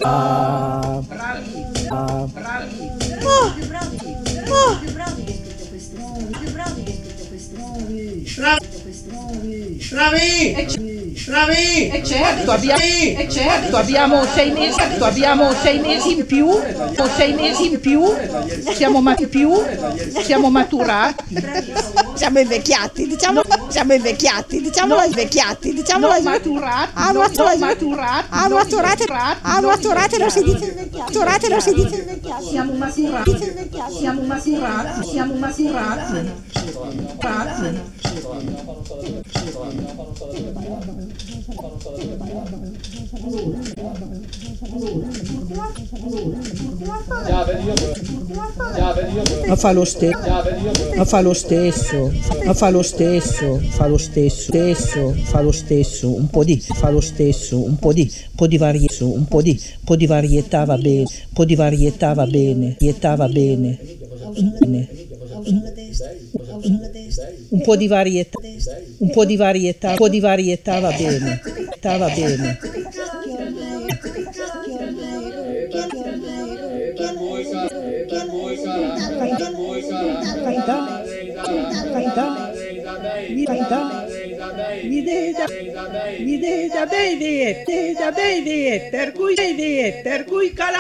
Ah, Bravi, ah, bravi. Più bravi che scritto queste storie. Più bravi che scritto queste storie. Bravi. E certo, abbiamo 6 mesi in più, siamo maturati. Siamo invecchiati, diciamo invecchiati. Maturati. Maturate non si dice invecchiati. Siamo maturati. ma fa lo stesso, un po' di varietà va bene, un po' di varietà va bene, Mi dei da baby, per cui